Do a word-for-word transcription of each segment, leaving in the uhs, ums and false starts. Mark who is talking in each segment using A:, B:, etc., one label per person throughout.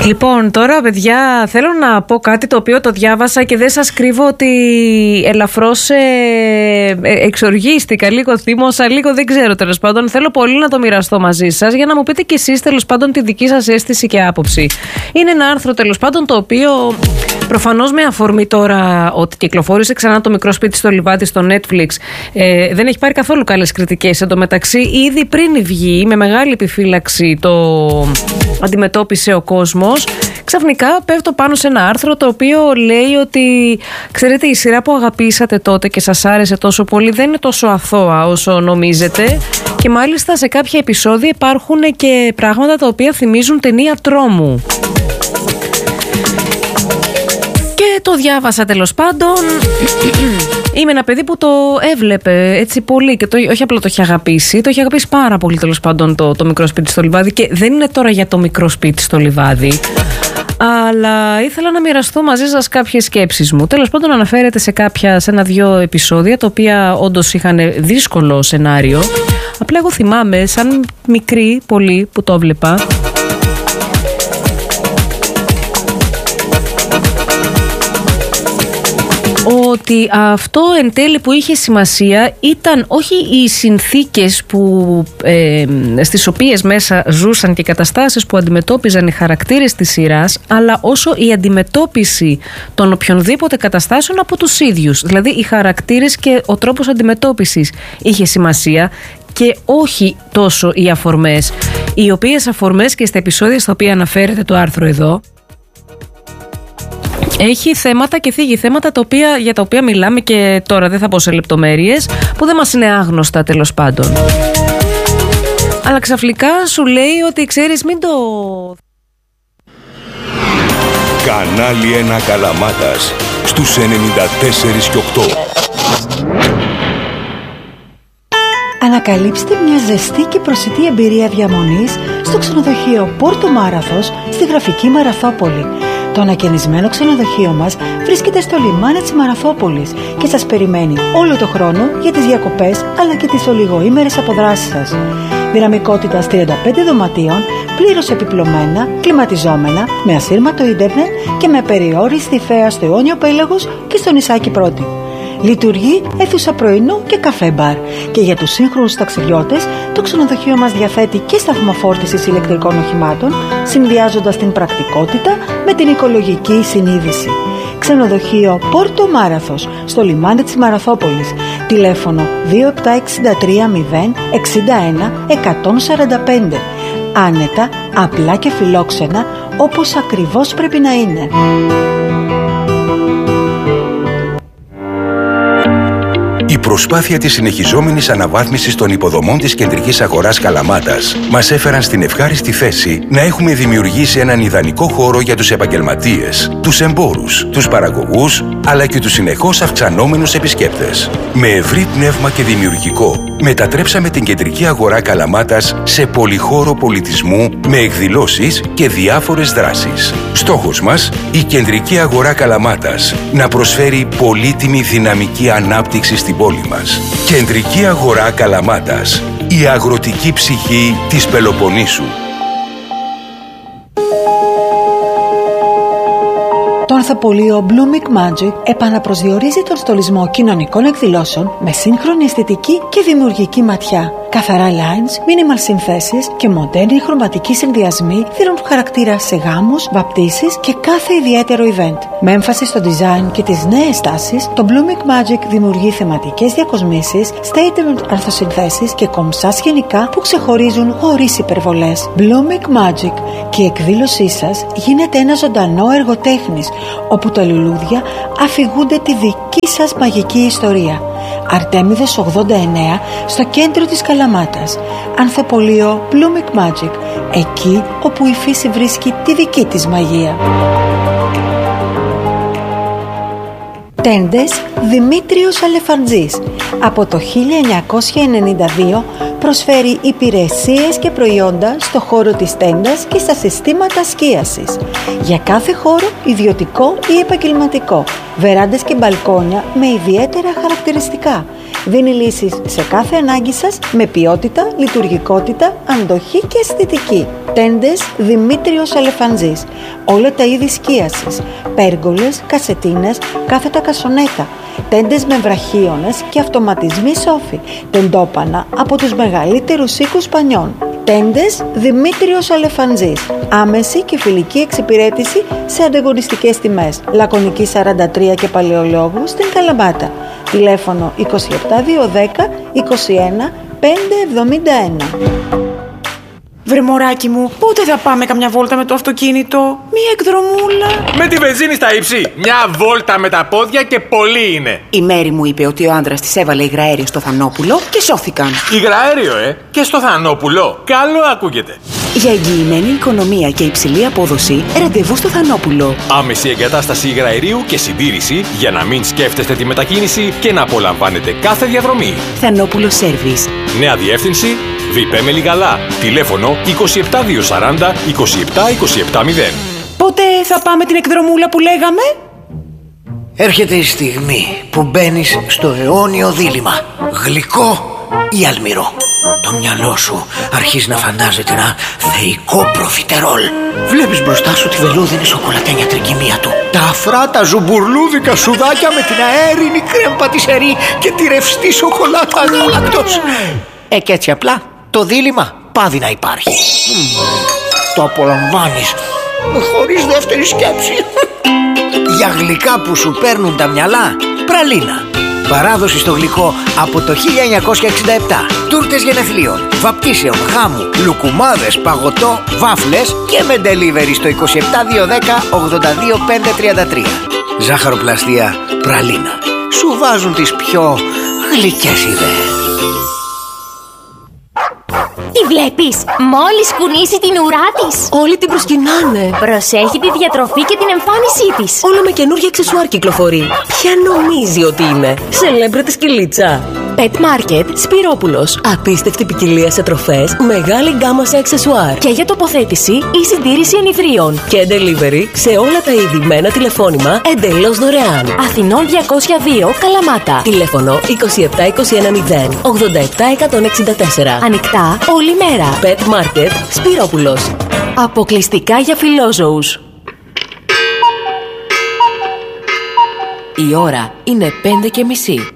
A: Λοιπόν, τώρα παιδιά θέλω να πω κάτι το οποίο το διάβασα και δεν σας κρύβω ότι ελαφρώς ε, εξοργίστηκα, λίγο θύμωσα, λίγο δεν ξέρω τέλος πάντων. Θέλω πολύ να το μοιραστώ μαζί σας για να μου πείτε κι εσείς τέλος πάντων τη δική σας αίσθηση και άποψη. Είναι ένα άρθρο τέλος πάντων το οποίο προφανώς με αφορμή τώρα ότι κυκλοφόρησε ξανά το μικρό σπίτι στο Λιβάδι στο Netflix ε, δεν έχει πάρει καθόλου καλές κριτικές. Εν τω μεταξύ ήδη πριν βγει με μεγάλη επιφύλαξη το αντιμετώπισε ο κόσμος, ξαφνικά πέφτω πάνω σε ένα άρθρο το οποίο λέει ότι ξέρετε η σειρά που αγαπήσατε τότε και σας άρεσε τόσο πολύ δεν είναι τόσο αθώα όσο νομίζετε και μάλιστα σε κάποια επεισόδια υπάρχουν και πράγματα τα οποία θυμίζουν ταινία τρόμου. Και το διάβασα τέλος πάντων. Είμαι ένα παιδί που το έβλεπε έτσι πολύ και το, όχι απλά το έχει αγαπήσει, το έχει αγαπήσει πάρα πολύ τέλος πάντων το, το μικρό σπίτι στο Λιβάδι και δεν είναι τώρα για το μικρό σπίτι στο Λιβάδι. Αλλά ήθελα να μοιραστώ μαζί σας κάποιες σκέψεις μου. Τέλος πάντων αναφέρεται σε κάποια, σε ένα-δυο επεισόδια τα οποία όντως είχαν δύσκολο σενάριο. Απλά εγώ θυμάμαι σαν μικρή πολύ που το βλέπα ότι αυτό εν τέλει που είχε σημασία ήταν όχι οι συνθήκες που, ε, στις οποίες μέσα ζούσαν και οι καταστάσεις που αντιμετώπιζαν οι χαρακτήρες της σειράς, αλλά όσο η αντιμετώπιση των οποιονδήποτε καταστάσεων από τους ίδιους. Δηλαδή οι χαρακτήρες και ο τρόπος αντιμετώπισης είχε σημασία και όχι τόσο οι αφορμές, οι οποίες αφορμές και στα επεισόδια στα οποία αναφέρεται το άρθρο εδώ έχει θέματα και θίγει θέματα τα οποία, για τα οποία μιλάμε και τώρα δεν θα πω σε λεπτομέρειες που δεν μας είναι άγνωστα τέλος πάντων. Αλλά ξαφνικά σου λέει ότι ξέρεις μην το...
B: Κανάλι ένα Καλαμάτας στους ενενήντα τέσσερα και οκτώ.
C: Ανακαλύψτε μια ζεστή και προσιτή εμπειρία διαμονής στο ξενοδοχείο Πόρτο Μάραθος στη γραφική Μαραθόπολη. Το ανακαινισμένο ξενοδοχείο μας βρίσκεται στο λιμάνι της Μαραθόπολης και σας περιμένει όλο το χρόνο για τις διακοπές αλλά και τις ολιγοήμερες αποδράσεις σας. Δυναμικότητας τριάντα πέντε δωματίων, πλήρως επιπλωμένα, κλιματιζόμενα, με ασύρματο ίντερνετ και με περιόριστη θέα στο Αιώνιο Πέλαγος και στο νησάκι Πρώτη. Λειτουργεί αίθουσα πρωινού και καφέ μπαρ. Και για τους σύγχρονους ταξιδιώτες, το ξενοδοχείο μας διαθέτει και σταθμό φόρτισης ηλεκτρικών οχημάτων, συνδυάζοντας την πρακτικότητα με την οικολογική συνείδηση. Ξενοδοχείο Πόρτο Μάραθος, στο λιμάνι της Μαραθόπολης. Τηλέφωνο δύο επτά έξι τρία μηδέν εξήντα ένα εκατόν σαράντα πέντε. Άνετα, απλά και φιλόξενα, όπως ακριβώς πρέπει να είναι.
B: Η προσπάθεια της συνεχιζόμενης αναβάθμισης των υποδομών της κεντρικής αγοράς Καλαμάτας μας έφεραν στην ευχάριστη θέση να έχουμε δημιουργήσει έναν ιδανικό χώρο για τους επαγγελματίες, τους εμπόρους, τους παραγωγούς, αλλά και τους συνεχώς αυξανόμενους επισκέπτες. Με ευρύ πνεύμα και δημιουργικό, μετατρέψαμε την κεντρική αγορά Καλαμάτας σε πολυχώρο πολιτισμού με εκδηλώσεις και διάφορες δράσεις. Στόχος μας, η κεντρική αγορά Καλαμάτας να προσφέρει πολύτιμη δυναμική ανάπτυξη στην πόλη μας. Κεντρική αγορά Καλαμάτας, η αγροτική ψυχή της Πελοποννήσου.
C: Το ανθοπολείο Blooming Magic επαναπροσδιορίζει τον στολισμό κοινωνικών εκδηλώσεων με σύγχρονη αισθητική και δημιουργική ματιά. Καθαρά lines, minimal συνθέσεις και μοντέρνοι χρωματικοί συνδυασμοί δίνουν χαρακτήρα σε γάμους, βαπτίσεις και κάθε ιδιαίτερο event. Με έμφαση στο design και τις νέες τάσεις, το Blooming Magic δημιουργεί θεματικές διακοσμήσεις, statement αρθοσυνθέσεις και κομψά σκηνικά που ξεχωρίζουν χωρίς υπερβολές. Blooming Magic και η εκδήλωσή σας γίνεται ένα ζωντανό έργο τέχνης, όπου τα λουλούδια αφηγούνται τη δική σας μαγική ιστορία. Αρτέμιδες ογδόντα εννέα στο κέντρο της Καλαμάτας. Ανθοπολείο Blooming Magic, εκεί όπου η φύση βρίσκει τη δική της μαγεία. Τέντες Δημήτριος Αλεφαντζής. Από το χίλια εννιακόσια ενενήντα δύο προσφέρει υπηρεσίες και προϊόντα στο χώρο της τέντας και στα συστήματα σκίασης. Για κάθε χώρο, ιδιωτικό ή επαγγελματικό, βεράντες και μπαλκόνια με ιδιαίτερα χαρακτηριστικά. Δίνει λύσεις σε κάθε ανάγκη σας με ποιότητα, λειτουργικότητα, αντοχή και αισθητική. Τέντες Δημήτριος Αλεφαντζής. Όλα τα είδη σκίασης. Πέργολες, κασετίνες, κάθετα κασονέτα. Τέντες με βραχίονες και αυτοματισμοί σόφοι. Τεντόπανα από τους μεγαλύτερους οίκους πανιών. Τέντες Δημήτριος Αλεφαντζής. Άμεση και φιλική εξυπηρέτηση σε ανταγωνιστικές τιμές. Λακωνική σαράντα τρία και Παλαιολόγου στην Καλαμάτα. Τηλέφωνο είκοσι επτά δύο δέκα είκοσι ένα πεντακόσια εβδομήντα ένα.
D: Βρε μωράκι μου, πότε θα πάμε καμιά βόλτα με το αυτοκίνητο? Μία εκδρομούλα.
E: Με τη βενζίνη στα ύψη. Μια βόλτα με τα πόδια και πολύ είναι.
D: Η Μέρη μου είπε ότι ο άντρας της έβαλε υγραέριο στο Θανόπουλο και σώθηκαν.
E: Υγραέριο, ε! Και στο Θανόπουλο. Καλό ακούγεται.
D: Για εγγυημένη οικονομία και υψηλή απόδοση, ραντεβού στο Θανόπουλο.
E: Άμεση εγκατάσταση υγραερίου και συντήρηση για να μην σκέφτεστε τη μετακίνηση και να απολαμβάνετε κάθε διαδρομή.
D: Θανόπουλο Σέρβις.
E: Νέα διεύθυνση Βιπέ Μελιγαλά. Τηλέφωνο είκοσι επτά δύο σαράντα είκοσι επτά είκοσι επτά μηδέν.
D: Πότε θα πάμε την εκδρομούλα που λέγαμε?
F: Έρχεται η στιγμή που μπαίνεις στο αιώνιο δίλημμα. Γλυκό ή αλμυρό. Το μυαλό σου αρχίζει να φαντάζεται ένα θεϊκό προφιτερόλ. Βλέπεις μπροστά σου τη βελούδινη σοκολατένια τρικυμία του, τα αφράτα ζουμπουρλούδικα σουδάκια με την αέρινη κρέμ πατησερή και τη ρευστή σοκολάτα γάλακτος. Ε, και έτσι απλά το δίλημμα πάβει να υπάρχει. Το απολαμβάνεις χωρίς δεύτερη σκέψη. Για γλυκά που σου παίρνουν τα μυαλά, πραλίνα. Παράδοση στο γλυκό από το χίλια εννιακόσια εξήντα επτά. Τούρτες γενεθλίων, βαπτίσεων, χάμου, λουκουμάδες, παγωτό, βάφλες και με delivery στο είκοσι επτά δύο δέκα ογδόντα δύο πεντακόσια τριάντα τρία. Ζάχαροπλαστεία πραλίνα. Σου βάζουν τις πιο γλυκές ιδέες.
G: Τη βλέπεις? Μόλις κουνήσει την ουρά της,
H: όλοι την προσκυνάνε.
G: Προσέχει τη διατροφή και την εμφάνισή της.
H: Όλο με καινούργια αξεσουάρ κυκλοφορεί. Ποια νομίζει ότι είναι? Σελέμπρετη σκυλίτσα.
G: Pet Market
H: Σπυρόπουλος. Απίστευτη ποικιλία σε τροφές, μεγάλη γκάμα σε αξεσουάρ.
G: Και για τοποθέτηση ή συντήρηση ενιδρίων.
H: Και delivery σε όλα τα είδη με ένα τηλεφώνημα εντελώς δωρεάν.
G: Αθηνών διακόσια δύο Καλαμάτα.
H: Τηλέφωνο είκοσι επτά είκοσι ένα μηδέν ογδόντα επτά εκατόν εξήντα τέσσερα.
G: Ανοιχτά όλη μέρα.
H: Pet Market Σπυρόπουλος.
G: Αποκλειστικά για φιλόζωους.
H: Η ώρα είναι πέντε και μισή.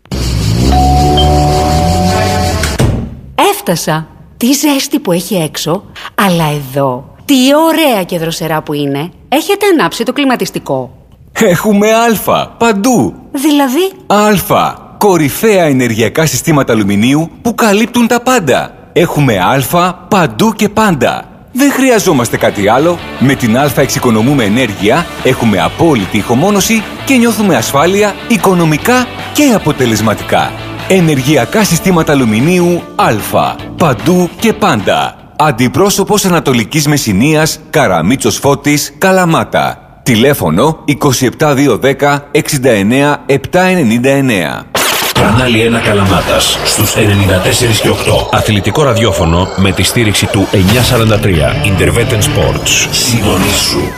I: Έφτασα. Τι ζέστη που έχει έξω, αλλά εδώ τι ωραία και δροσερά που είναι. Έχετε ανάψει το κλιματιστικό?
J: Έχουμε Α παντού.
I: Δηλαδή?
J: Α. Κορυφαία ενεργειακά συστήματα αλουμινίου που καλύπτουν τα πάντα. Έχουμε Α παντού και πάντα. Δεν χρειαζόμαστε κάτι άλλο. Με την Α εξοικονομούμε ενέργεια, έχουμε απόλυτη ηχομόνωση και νιώθουμε ασφάλεια οικονομικά και αποτελεσματικά. Ενεργειακά συστήματα αλουμινίου Α. Παντού και πάντα. Αντιπρόσωπος Ανατολικής Μεσσηνίας, Καραμίτσος Φώτης, Καλαμάτα. Τηλέφωνο είκοσι επτά δύο δέκα εξήντα εννέα επτακόσια ενενήντα εννέα.
K: Κανάλι ένα Καλαμάτας στους ενενήντα τέσσερα και οκτώ. Αθλητικό ραδιόφωνο με τη στήριξη του εννιακόσια σαράντα τρία. Intervetten Sports. Συντονίσου.